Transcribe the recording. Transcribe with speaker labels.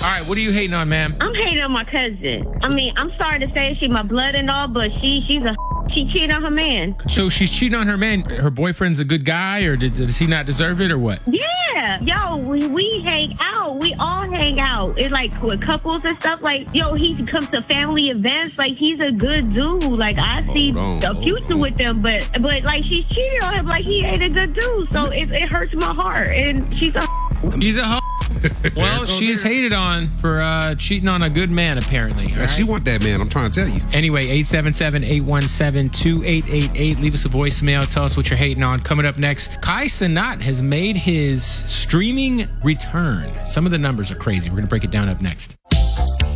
Speaker 1: All right, what are you hating on, ma'am?
Speaker 2: I'm hating on my cousin. I mean, I'm sorry to say she's my blood and all, but she cheated on her man.
Speaker 1: So she's cheating on her man. Her boyfriend's a good guy, or does he not deserve it, or what?
Speaker 2: Yeah. Yo, we hang out. We all hang out. It's like with couples and stuff. Like, yo, he comes to family events. Like, he's a good dude. Like, I see the future with them. But like, she's cheating on him. Like, he ain't a good dude. So it hurts my heart. And she's a...
Speaker 1: He's a hoe. Well, she's hated on for cheating on a good man, apparently.
Speaker 3: Yeah, she want that man, I'm trying to tell you.
Speaker 1: Anyway, 877-817-2888. Leave us a voicemail. Tell us what you're hating on. Coming up next, Kai Cenat has made his streaming return. Some of the numbers are crazy. We're going to break it down up next.